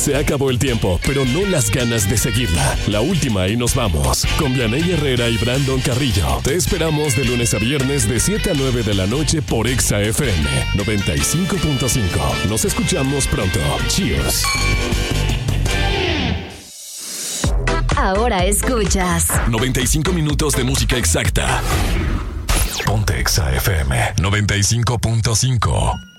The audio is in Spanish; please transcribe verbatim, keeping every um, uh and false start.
Se acabó el tiempo, pero no las ganas de seguirla. La última y nos vamos. Con Vianey Herrera y Brandon Carrillo. Te esperamos de lunes a viernes de siete a nueve de la noche por Exa F M noventa y cinco punto cinco. Nos escuchamos pronto. Cheers. Ahora escuchas noventa y cinco minutos de música exacta. Ponte Exa F M noventa y cinco punto cinco.